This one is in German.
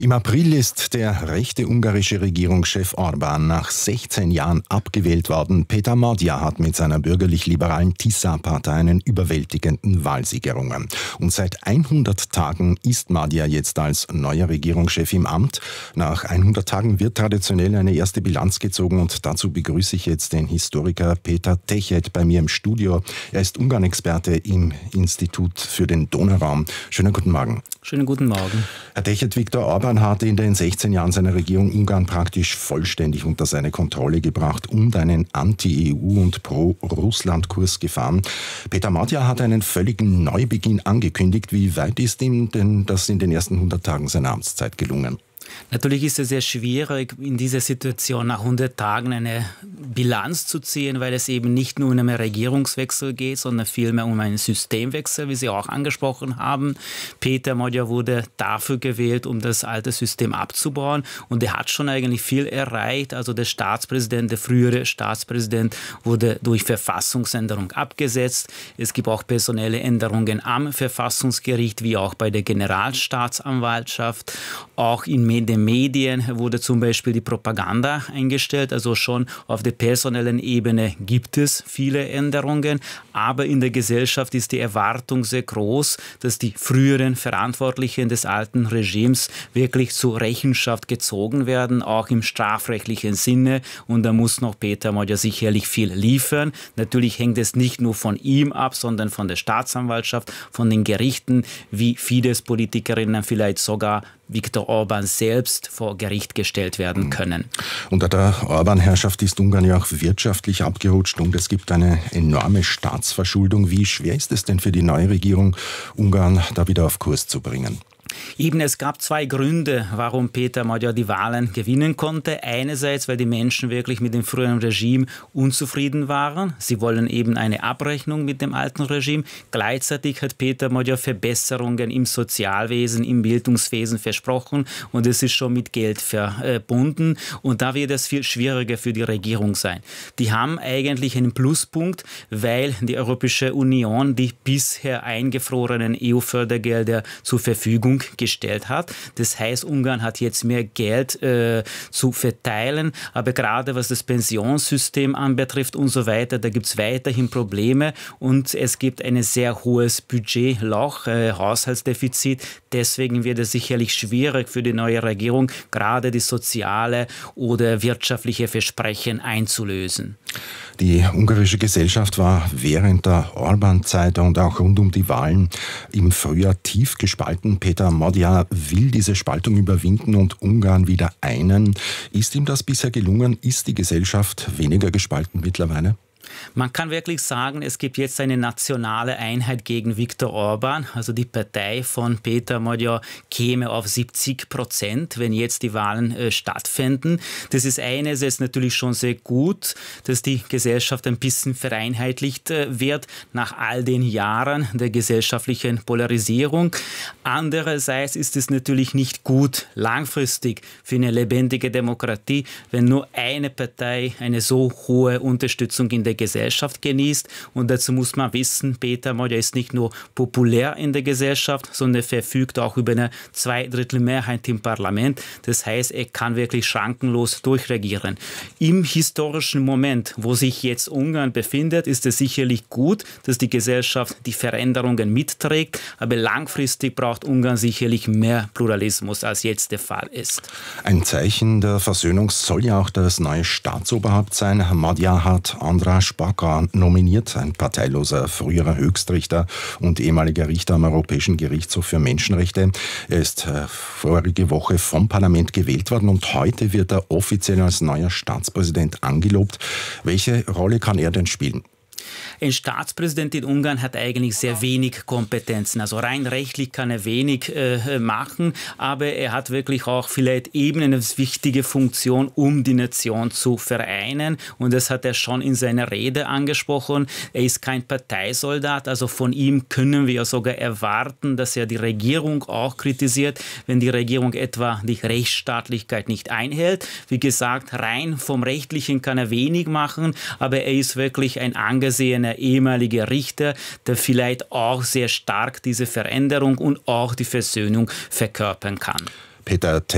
Im April ist der rechte ungarische Regierungschef Orbán nach 16 Jahren abgewählt worden. Péter Magyar hat mit seiner bürgerlich-liberalen Tisza-Partei einen überwältigenden Wahlsieg errungen. Und seit 100 Tagen ist Magyar jetzt als neuer Regierungschef im Amt. Nach 100 Tagen wird traditionell eine erste Bilanz gezogen und dazu begrüße ich jetzt den Historiker Péter Techet bei mir im Studio. Er ist Ungarn-Experte im Institut für den Donauraum. Schönen guten Morgen. Schönen guten Morgen. Herr Techet, Viktor Orbán hat in den 16 Jahren seiner Regierung Ungarn praktisch vollständig unter seine Kontrolle gebracht und einen Anti-EU- und Pro-Russland-Kurs gefahren. Péter Magyar hat einen völligen Neubeginn angekündigt. Wie weit ist ihm denn das in den ersten 100 Tagen seiner Amtszeit gelungen? Natürlich ist es sehr schwierig, in dieser Situation nach 100 Tagen eine Bilanz zu ziehen, weil es eben nicht nur um einen Regierungswechsel geht, sondern vielmehr um einen Systemwechsel, wie Sie auch angesprochen haben. Péter Magyar wurde dafür gewählt, um das alte System abzubauen, und er hat schon eigentlich viel erreicht. Also der frühere Staatspräsident wurde durch Verfassungsänderung abgesetzt. Es gibt auch personelle Änderungen am Verfassungsgericht, wie auch bei der Generalstaatsanwaltschaft. Auch in den Medien wurde zum Beispiel die Propaganda eingestellt, also schon auf der personellen Ebene gibt es viele Änderungen, aber in der Gesellschaft ist die Erwartung sehr groß, dass die früheren Verantwortlichen des alten Regimes wirklich zur Rechenschaft gezogen werden, auch im strafrechtlichen Sinne, und da muss noch Péter Magyar sicherlich viel liefern. Natürlich hängt es nicht nur von ihm ab, sondern von der Staatsanwaltschaft, von den Gerichten, wie Fidesz-Politikerinnen vielleicht sogar Viktor Orbán selbst vor Gericht gestellt werden können. Unter der Orbán-Herrschaft ist Ungarn ja auch wirtschaftlich abgerutscht und es gibt eine enorme Staatsverschuldung. Wie schwer ist es denn für die neue Regierung, Ungarn da wieder auf Kurs zu bringen? Es gab zwei Gründe, warum Péter Magyar die Wahlen gewinnen konnte. Einerseits, weil die Menschen wirklich mit dem früheren Regime unzufrieden waren. Sie wollen eben eine Abrechnung mit dem alten Regime. Gleichzeitig hat Péter Magyar Verbesserungen im Sozialwesen, im Bildungswesen versprochen, und es ist schon mit Geld verbunden. Und da wird es viel schwieriger für die Regierung sein. Die haben eigentlich einen Pluspunkt, weil die Europäische Union die bisher eingefrorenen EU-Fördergelder zur Verfügung gestellt hat. Das heißt, Ungarn hat jetzt mehr Geld zu verteilen, aber gerade was das Pensionssystem anbetrifft und so weiter, da gibt es weiterhin Probleme und es gibt ein sehr hohes Budgetloch, Haushaltsdefizit. Deswegen wird es sicherlich schwierig für die neue Regierung, gerade die soziale oder wirtschaftliche Versprechen einzulösen. Die ungarische Gesellschaft war während der Orbán-Zeit und auch rund um die Wahlen im Frühjahr tief gespalten. Péter Magyar will diese Spaltung überwinden und Ungarn wieder einen. Ist ihm das bisher gelungen? Ist die Gesellschaft weniger gespalten mittlerweile? Man kann wirklich sagen, es gibt jetzt eine nationale Einheit gegen Viktor Orbán. Also die Partei von Péter Magyar käme auf 70%, wenn jetzt die Wahlen stattfinden. Das ist einerseits natürlich schon sehr gut, dass die Gesellschaft ein bisschen vereinheitlicht wird nach all den Jahren der gesellschaftlichen Polarisierung. Andererseits ist es natürlich nicht gut langfristig für eine lebendige Demokratie, wenn nur eine Partei eine so hohe Unterstützung in der Gesellschaft genießt. Und dazu muss man wissen, Péter Magyar ist nicht nur populär in der Gesellschaft, sondern verfügt auch über eine Zweidrittelmehrheit im Parlament. Das heißt, er kann wirklich schrankenlos durchregieren. Im historischen Moment, wo sich jetzt Ungarn befindet, ist es sicherlich gut, dass die Gesellschaft die Veränderungen mitträgt, aber langfristig braucht Ungarn sicherlich mehr Pluralismus, als jetzt der Fall ist. Ein Zeichen der Versöhnung soll ja auch das neue Staatsoberhaupt sein. Magyar hat András Baka nominiert, ein parteiloser früherer Höchstrichter und ehemaliger Richter am Europäischen Gerichtshof für Menschenrechte. Er ist vorige Woche vom Parlament gewählt worden und heute wird er offiziell als neuer Staatspräsident angelobt. Welche Rolle kann er denn spielen? Ein Staatspräsident in Ungarn hat eigentlich sehr wenig Kompetenzen. Also rein rechtlich kann er wenig machen, aber er hat wirklich auch vielleicht eben eine wichtige Funktion, um die Nation zu vereinen. Und das hat er schon in seiner Rede angesprochen. Er ist kein Parteisoldat, also von ihm können wir sogar erwarten, dass er die Regierung auch kritisiert, wenn die Regierung etwa die Rechtsstaatlichkeit nicht einhält. Wie gesagt, rein vom Rechtlichen kann er wenig machen, aber er ist wirklich ein angesehener ehemaliger Richter, der vielleicht auch sehr stark diese Veränderung und auch die Versöhnung verkörpern kann. Péter